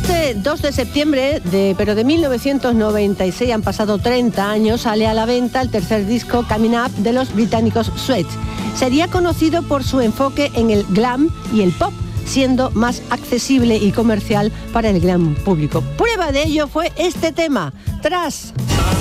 Este 2 de septiembre, pero de 1996, han pasado 30 años, sale a la venta el tercer disco, Coming Up, de los británicos Sweat. Sería conocido por su enfoque en el glam y el pop, siendo más accesible y comercial para el gran público. Prueba de ello fue este tema, Tras.